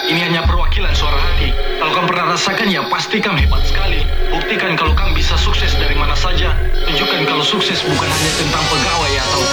Ini hanya perwakilan suara hati. Kalau kamu pernah rasakan, ya pasti kamu hebat sekali. Buktikan kalau kamu bisa sukses dari mana saja. Tunjukkan kalau sukses bukan hanya tentang pegawai atau